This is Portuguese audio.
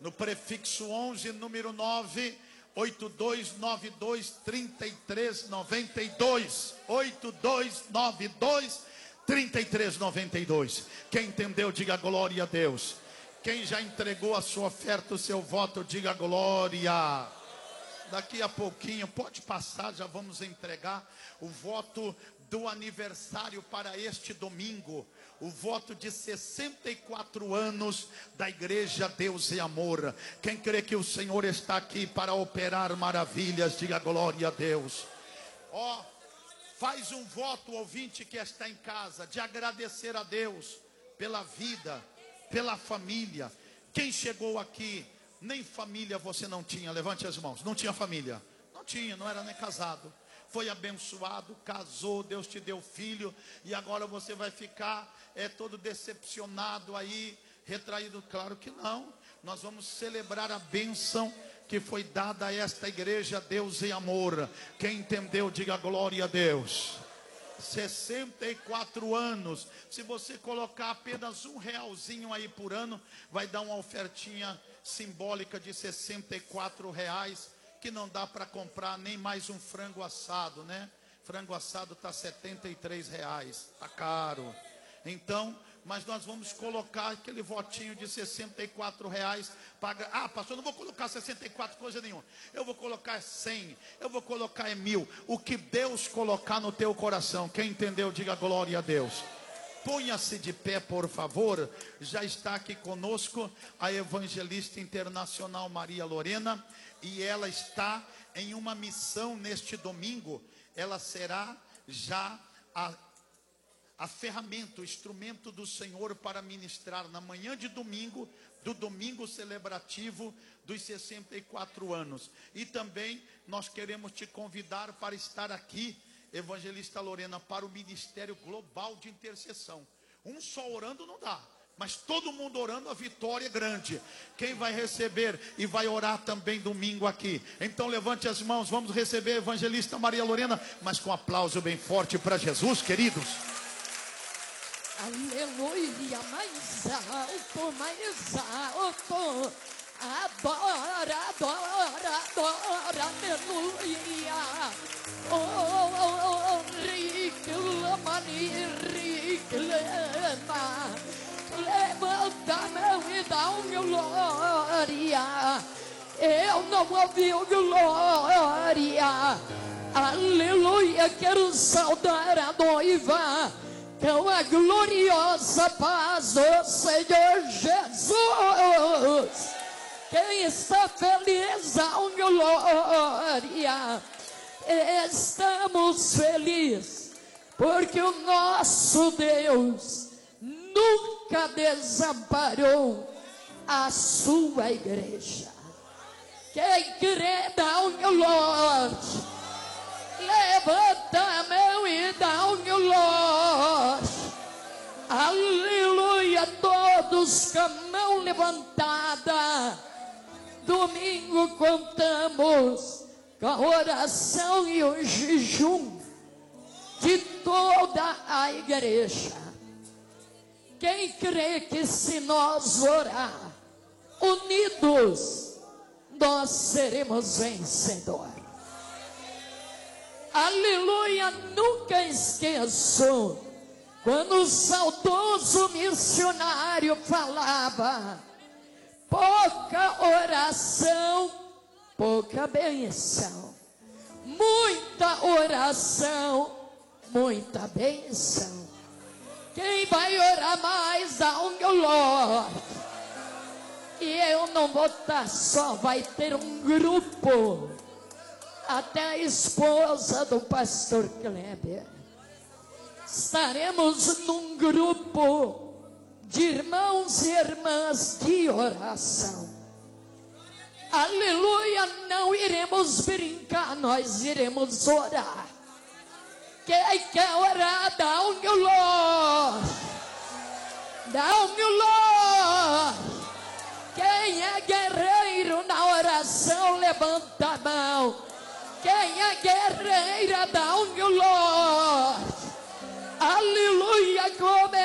No prefixo 11, número 9, 8292-3392. 8292-3392. Quem entendeu, diga glória a Deus. Quem já entregou a sua oferta, o seu voto, diga glória. Daqui a pouquinho, pode passar, já vamos entregar o voto do aniversário para este domingo. O voto de 64 anos da Igreja Deus e Amor. Quem crê que o Senhor está aqui para operar maravilhas, diga glória a Deus. Ó, faz um voto, ouvinte que está em casa, de agradecer a Deus pela vida, pela família. Quem chegou aqui, nem família você não tinha, levante as mãos. Não tinha família, não tinha, não era nem casado. Foi abençoado, casou, Deus te deu filho, e agora você vai ficar todo decepcionado aí, retraído? Claro que não. Nós vamos celebrar a bênção que foi dada a esta igreja Deus e Amor. Quem entendeu, diga glória a Deus. 64 anos. Se você colocar apenas R$1 aí por ano, vai dar uma ofertinha simbólica de R$64, que não dá para comprar nem mais um frango assado, né? Frango assado está R$73, está caro. Então, mas nós vamos colocar aquele votinho de R$64. Ah, pastor, não vou colocar 64 coisa nenhuma. Eu vou colocar 100, eu vou colocar 1.000. O que Deus colocar no teu coração. Quem entendeu, diga glória a Deus. Ponha-se de pé, por favor. Já está aqui conosco a evangelista internacional Maria Lorena. E ela está em uma missão neste domingo. Ela será já a ferramenta, o instrumento do Senhor para ministrar na manhã de domingo, do domingo celebrativo dos 64 anos. E também nós queremos te convidar para estar aqui, evangelista Lorena, para o Ministério Global de Intercessão. Um só orando não dá, mas todo mundo orando, a vitória é grande. Quem vai receber e vai orar também domingo aqui? Então levante as mãos, vamos receber a evangelista Maria Lorena, mas com aplauso bem forte para Jesus, queridos. Aleluia, mais alto, adora, adora, adora, aleluia. Oh, reclama, reclama, levanta a mão e dá um glória. Eu não ouvi glória, aleluia. Quero saudar a noiva com a gloriosa paz do Senhor Jesus. Quem está feliz, dá um glória. Estamos felizes porque o nosso Deus nunca desamparou a sua igreja. Quem crê, dá um glória. Levanta a mão e dá um glória. Aleluia, todos com a mão levantada. Domingo contamos com a oração e o jejum de toda a igreja. Quem crê que se nós orar unidos, nós seremos vencedores. Aleluia, nunca esqueço quando o saudoso missionário falava: pouca oração, pouca benção. Muita oração, muita benção. Quem vai orar mais, dá um glória. E eu não vou estar só, vai ter um grupo. Até a esposa do pastor Kleber. Estaremos num grupo de irmãos e irmãs de oração. Aleluia, não iremos brincar, nós iremos orar. Quem quer orar, dá um glória. Dá um glória. Quem é guerreiro na oração, levanta a mão. Quem é guerreira, dá um glória. Aleluia, como